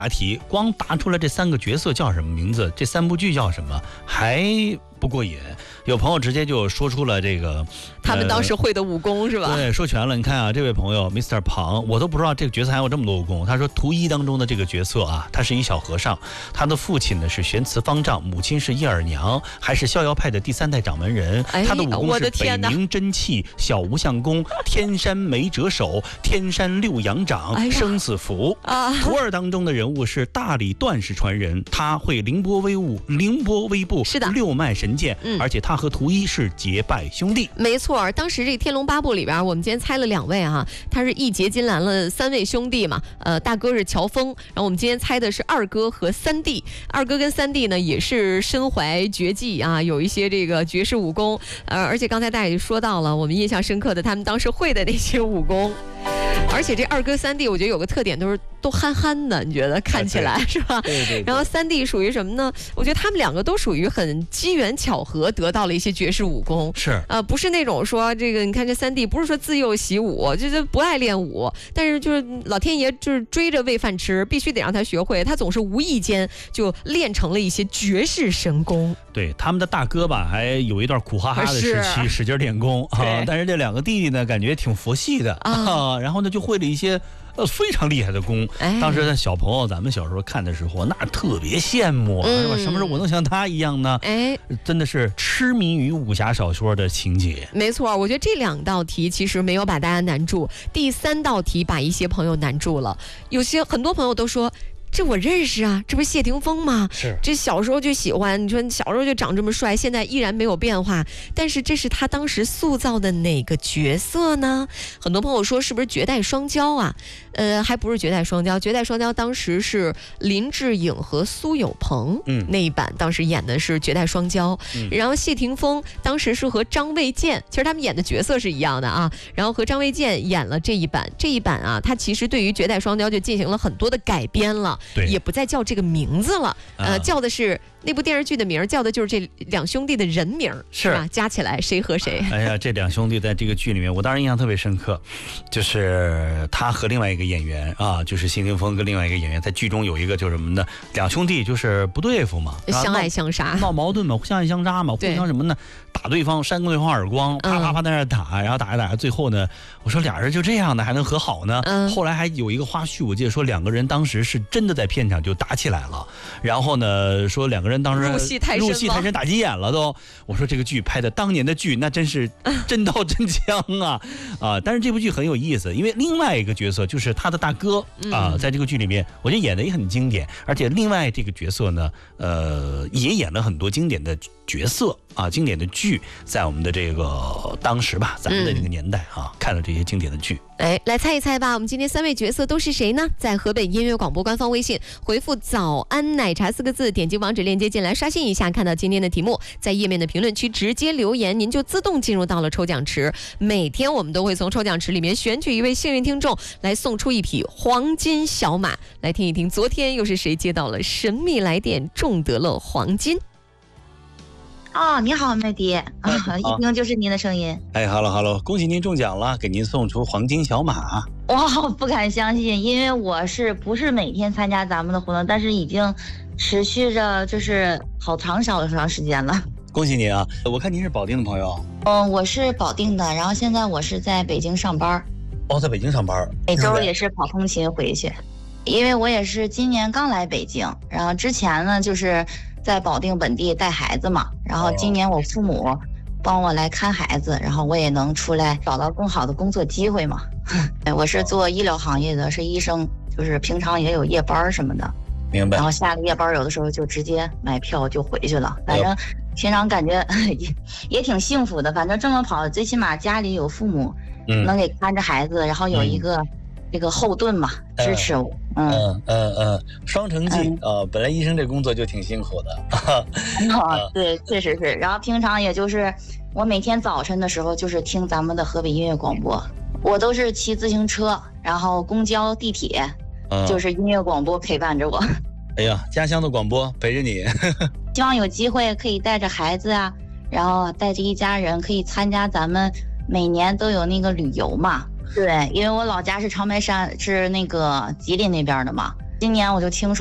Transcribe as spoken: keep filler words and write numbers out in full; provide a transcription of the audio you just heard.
答题，光答出来这三个角色叫什么名字，这三部剧叫什么，还不过瘾。有朋友直接就说出了这个他们当时会的武功、呃、是吧？ 对，说全了。你看啊，这位朋友 mister 庞，我都不知道这个角色还有这么多武功。他说图一当中的这个角色啊，他是一小和尚，他的父亲呢是玄慈方丈，母亲是叶尔娘，还是逍遥派的第三代掌门人。哎、他的武功是北冥真气、小无相功、天山梅折手、天山六阳掌、哎、生死符。啊，图二当中的人物是大理段氏传人，他会凌波微步，凌波微步， 是的， 六脉神剑，嗯、而且他和图一是结拜兄弟。 没错，当时这《天龙八部》里边，我们今天猜了两位啊，他是义结金兰了三位兄弟嘛。呃，大哥是乔峰，然后我们今天猜的是二哥和三弟。二哥跟三弟呢，也是身怀绝技啊，有一些这个绝世武功。呃，而且刚才大家也说到了，我们印象深刻的他们当时会的那些武功。而且这二哥三弟，我觉得有个特点，都是都憨憨的，你觉得看起来、啊、是吧？ 对 对, 对。 然后三弟属于什么呢？我觉得他们两个都属于很机缘巧合得到了一些绝世武功。 是。 呃，不是那种说这个，你看这三弟不是说自幼习武，就是不爱练武，但是就是老天爷就是追着喂饭吃，必须得让他学会。他总是无意间就练成了一些绝世神功。 对，他们的大哥吧，还有一段苦哈哈的时期，使劲练功啊。但是这两个弟弟呢，感觉挺佛系的啊。啊然后呢，就会了一些呃非常厉害的功。哎、当时的小朋友，咱们小时候看的时候，那特别羡慕啊，嗯、是吧？什么时候我能像他一样呢？哎，真的是痴迷于武侠小说的情节。 没错，我觉得这两道题其实没有把大家难住，第三道题把一些朋友难住了。有些很多朋友都说。这我认识啊，这不是谢霆锋吗？ 是， 这小时候就喜欢，你说小时候就长这么帅，现在依然没有变化。但是这是他当时塑造的哪个角色呢？很多朋友说是不是绝代双骄啊？呃，还不是绝代双骄，绝代双骄当时是林志颖和苏有朋，嗯，那一版当时演的是绝代双骄。嗯、然后谢霆锋当时是和张卫健，其实他们演的角色是一样的啊。然后和张卫健演了这一版，这一版啊，他其实对于绝代双骄就进行了很多的改编了。也不再叫这个名字了，呃，叫的是那部电视剧的名，叫的就是这两兄弟的人名，是吧？加起来谁和谁？ 哎呀，这两兄弟在这个剧里面，我当然印象特别深刻，就是他和另外一个演员啊，就是谢霆锋跟另外一个演员在剧中有一个就是什么呢？两兄弟就是不对付嘛， 相爱相杀， 闹矛盾嘛，相爱相杀嘛，互相什么呢？打对方，扇对方耳光，啪啪啪在那打，然后打着打着，最后呢，我说俩人就这样的还能和好呢？嗯、后来还有一个花絮，我记得说两个人当时是真的在片场就打起来了，然后呢说两个人当时入戏太深， 入戏太深，打急眼了都。我说这个剧拍的当年的剧，那真是真刀真枪啊啊！但是这部剧很有意思，因为另外一个角色就是他的大哥啊，在这个剧里面，我觉得演的也很经典，而且另外这个角色呢，呃，也演了很多经典的角色啊，经典的剧，在我们的这个当时吧，咱们的这个年代啊，嗯、看了这些经典的剧。 哎，来猜一猜吧，我们今天三位角色都是谁呢？在河北音乐广播官方微信回复“早安奶茶”四个字，点击网址链接进来刷新一下，看到今天的题目，在页面的评论区直接留言，您就自动进入到了抽奖池。每天我们都会从抽奖池里面选取一位幸运听众，来送出一匹黄金小马。来听一听，昨天又是谁接到了神秘来电，中得了黄金？ 哦，你好，麦迪，啊，一听就是您的声音。 哎 ，hello hello， 恭喜您中奖了，给您送出黄金小马。 哇，不敢相信，因为我是不是每天参加咱们的活动，但是已经持续着就是好长好长时间了。 恭喜您啊！我看您是保定的朋友。 嗯，我是保定的，然后现在我是在北京上班。 哦，在北京上班， 每周也是跑通勤回去，因为我也是今年刚来北京，然后之前呢就是在保定本地带孩子嘛，然后今年我父母帮我来看孩子，然后我也能出来找到更好的工作机会嘛。我是做医疗行业的，是医生，就是平常也有夜班什么的。 明白。 然后下了夜班，有的时候就直接买票就回去了。反正平常感觉也也挺幸福的，反正这么跑，最起码家里有父母，嗯，能给看着孩子，然后有一个。嗯这个后盾嘛，支持我。 嗯嗯嗯嗯，双城记啊、呃，本来医生这工作就挺辛苦的。 啊，对，确实是。然后平常也就是我每天早晨的时候就是听咱们的河北音乐广播，我都是骑自行车，然后公交、地铁，嗯、就是音乐广播陪伴着我。 哎呀，家乡的广播陪着你。 希望有机会可以带着孩子啊，然后带着一家人可以参加咱们每年都有那个旅游嘛。对，因为我老家是长白山，是那个吉林那边的嘛， 今年我就听说。